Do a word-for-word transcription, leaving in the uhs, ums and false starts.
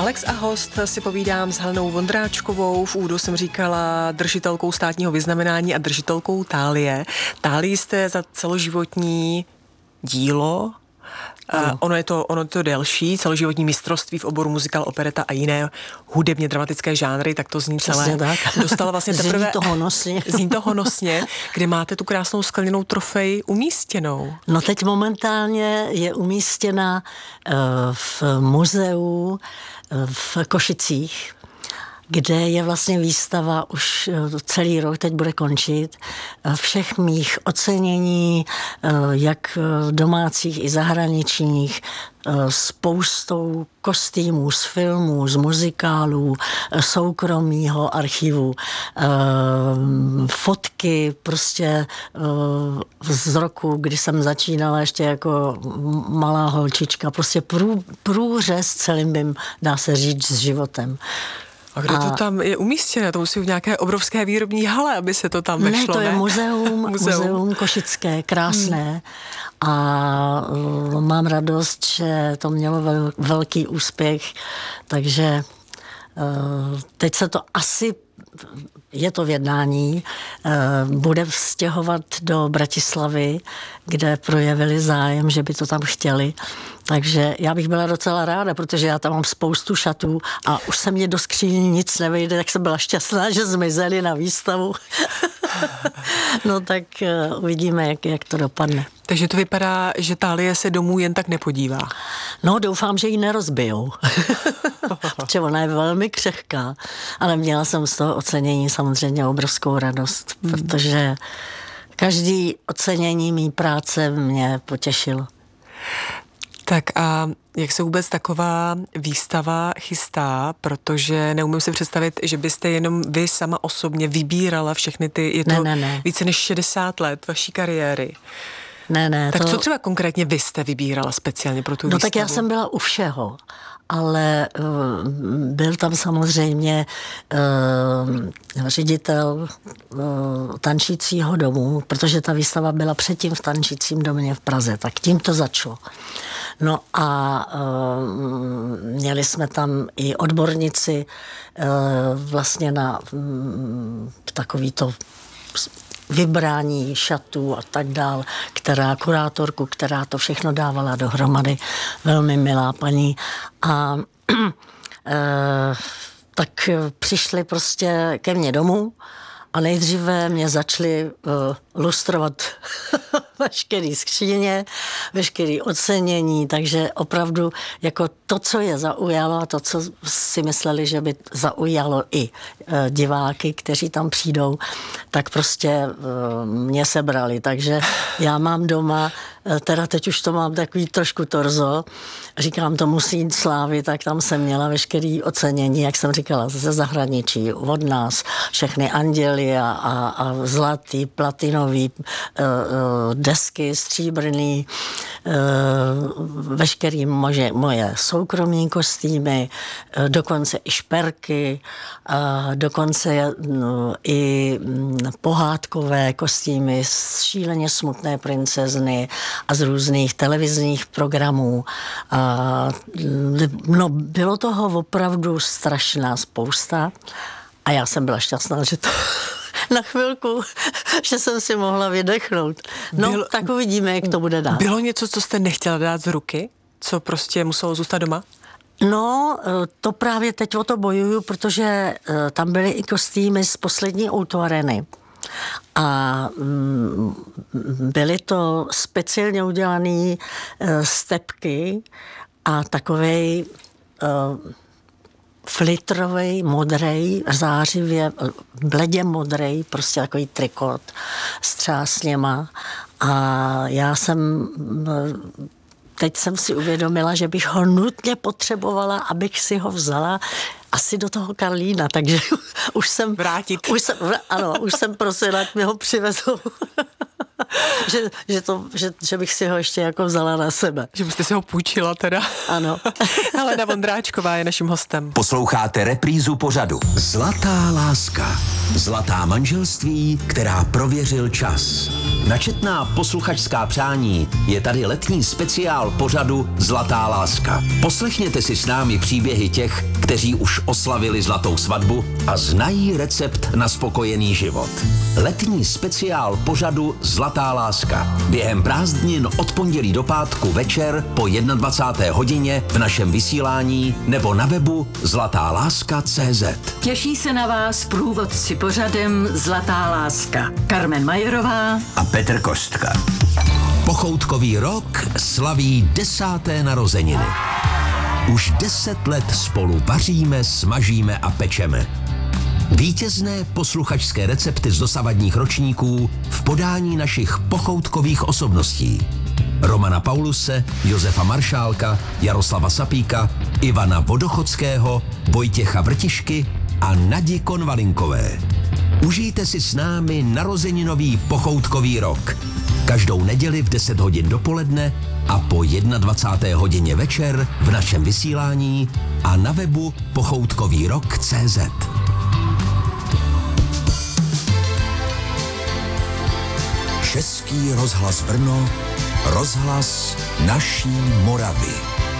Alex a host si povídám s Helenou Vondráčkovou. V úvodu jsem říkala držitelkou státního vyznamenání a držitelkou Thálie. Thálie jste za celoživotní dílo. Uh, ono, je to, ono je to delší, celoživotní mistrovství v oboru muzikál, opereta a jiné hudebně dramatické žánry, tak to zní celé. Tak. Dostala vlastně teprve... Zní to honosně. Zní to honosně, kde máte tu krásnou skleněnou trofej umístěnou. No teď momentálně je umístěna uh, v muzeu uh, v Košicích, kde je vlastně výstava už celý rok, teď bude končit, všech mých ocenění, jak domácích i zahraničních, spoustou kostýmů z filmů, z muzikálů, soukromýho archivu, fotky prostě z roku, kdy jsem začínala ještě jako malá holčička, prostě prů, průřez celým mým, dá se říct, s životem. A kde a... to tam je umístěné? To musí v nějaké obrovské výrobní hale, aby se to tam vešlo, ne? to ne? je muzeum, muzeum. muzeum košické, krásné. Hmm. A uh, mám radost, že to mělo vel, velký úspěch, takže uh, teď se to asi, je to v jednání, uh, bude vztěhovat do Bratislavy, kde projevili zájem, že by to tam chtěli. Takže já bych byla docela ráda, protože já tam mám spoustu šatů a už se mě do skříní nic nevejde, tak jsem byla šťastná, že zmizeli na výstavu. No tak uh, uvidíme, jak, jak to dopadne. Takže to vypadá, že Thálie se domů jen tak nepodívá. No doufám, že ji nerozbijou. Protože ona je velmi křehká, ale měla jsem z toho ocenění samozřejmě obrovskou radost, hmm. protože každý ocenění mý práce mě potěšilo. Tak a jak se vůbec taková výstava chystá, protože neumím si představit, že byste jenom vy sama osobně vybírala všechny ty, je to ne, ne, ne. více než šedesát let vaší kariéry. Ne, ne. Tak to... co třeba konkrétně vy jste vybírala speciálně pro tu no, výstavu? No tak já jsem byla u všeho, ale uh, byl tam samozřejmě uh, ředitel uh, tančícího domu, protože ta výstava byla předtím v tančícím domě v Praze, tak tím to začalo. No a uh, měli jsme tam i odbornici uh, vlastně na um, takovýto vybrání šatů a tak dál, která kurátorku, která to všechno dávala dohromady, velmi milá paní. A e, tak přišli prostě ke mně domů a nejdříve mě začali uh, lustrovat veškerý skříně, veškerý ocenění, takže opravdu jako to, co je zaujalo a to, co si mysleli, že by zaujalo i uh, diváky, kteří tam přijdou, tak prostě uh, mě sebrali. Takže já mám doma, uh, teda teď už to mám takový trošku torzo, říkám, to musí jít slávy, tak tam jsem měla veškerý ocenění, jak jsem říkala, ze zahraničí, od nás, všechny anděly a, a, a zlatý, platinový, uh, uh, desky, stříbrný, uh, veškerý moje, moje soukromí kostýmy, uh, dokonce i šperky, uh, dokonce uh, i um, pohádkové kostýmy z šíleně smutné princezny a z různých televizních programů. Uh, no, bylo toho opravdu strašná spousta a já jsem byla šťastná, že to na chvilku, že jsem si mohla vydechnout. No, bylo, tak uvidíme, jak to bude dát. Bylo něco, co jste nechtěla dát z ruky? Co prostě muselo zůstat doma? No, to právě teď o to bojuju, protože tam byly i kostýmy z poslední Outu-areny. A byly to speciálně udělané stepky a takovej flitrovej, modrej, zářivě, bledě modrej, prostě takový trikot s třásněma. A já jsem, teď jsem si uvědomila, že bych ho nutně potřebovala, abych si ho vzala asi do toho Karlína, takže už jsem... Vrátit. Už jsem, ano, už jsem prosila, ať mi ho přivezou. že, že, to, že, že bych si ho ještě jako vzala na sebe. Že byste si ho půjčila teda. Ano. Helena Vondráčková je naším hostem. Posloucháte reprízu pořadu Zlatá láska. Zlatá manželství, která prověřil čas. Na četná posluchačská přání je tady letní speciál pořadu Zlatá láska. Poslechněte si s námi příběhy těch, kteří už oslavili zlatou svatbu a znají recept na spokojený život. Letní speciál pořadu Zlatá láska. Během prázdnin od pondělí do pátku večer po dvacáté jedné hodině v našem vysílání nebo na webu zlatá láska tečka cé zet. Těší se na vás průvodci pořadem Zlatá láska. Carmen Majerová A Petr Kostka. Pochoutkový rok slaví desáté narozeniny. Už deset let spolu vaříme, smažíme a pečeme. Vítězné posluchačské recepty z dosavadních ročníků v podání našich pochoutkových osobností. Romana Pauluse, Josefa Maršálka, Jaroslava Sapíka, Ivana Vodochodského, Vojtěcha Vrtišky a Nadi Konvalinkové. Užijte si s námi narozeninový pochoutkový rok. Každou neděli v deset hodin dopoledne a po dvacáté jedné hodině večer v našem vysílání a na webu pochoutkový rok tečka cé zet. Český rozhlas Brno, rozhlas naší Moravy.